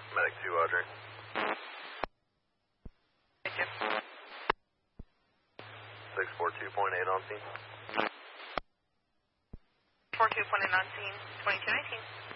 Medic 2, Audrey. Thank you. 642.8 on scene. 42.8 on scene, 2219.